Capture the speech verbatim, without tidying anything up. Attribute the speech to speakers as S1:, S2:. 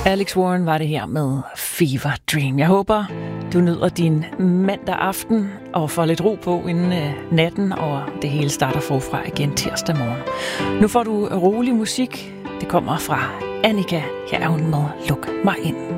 S1: Alex Warren var det her med Fever Dream. Jeg håber, du nyder din mandag aften og får lidt ro på inden uh, natten, og det hele starter forfra igen tirsdag morgen. Nu får du rolig musik. Det kommer fra Annika. Her er hun med Luk mig ind.